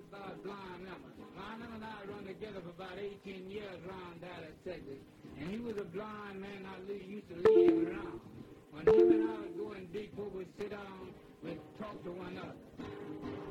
about Blind Lemon. Blind Lemon and I run together for about 18 years around Dallas, Texas. And he was a blind man I used to lead him around. When him and I